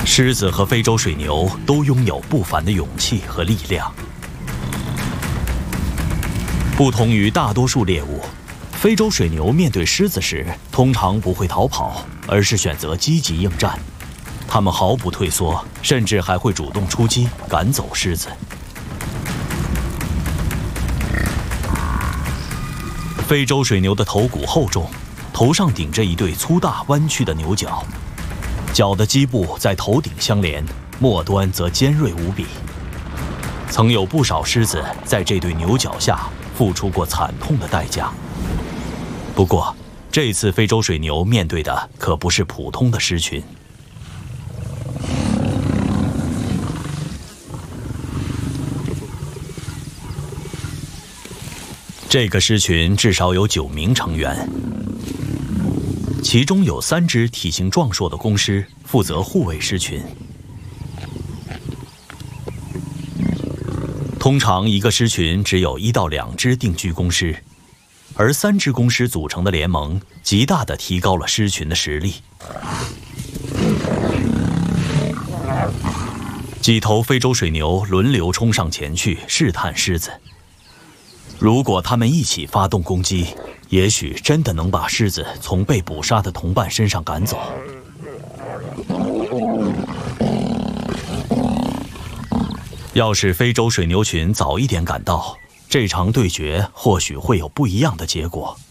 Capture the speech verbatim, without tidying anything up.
狮子和非洲水牛都拥有不凡的勇气和力量。不同于大多数猎物，非洲水牛面对狮子时，通常不会逃跑，而是选择积极应战。它们毫不退缩，甚至还会主动出击，赶走狮子。非洲水牛的头骨厚重，头上顶着一对粗大弯曲的牛角。 角的基部在头顶相连，末端则尖锐无比。曾有不少狮子在这对牛角下付出过惨痛的代价。不过，这次非洲水牛面对的可不是普通的狮群。这个狮群至少有九名成员。 其中有三只体型壮硕的公狮负责护卫狮群。通常一个狮群只有一到两只定居公狮，而三只公狮组成的联盟，极大地提高了狮群的实力。几头非洲水牛轮流冲上前去试探狮子。如果它们一起发动攻击， 也许真的能把狮子从被捕杀的同伴身上赶走。要是非洲水牛群早一点赶到，这场对决或许会有不一样的结果。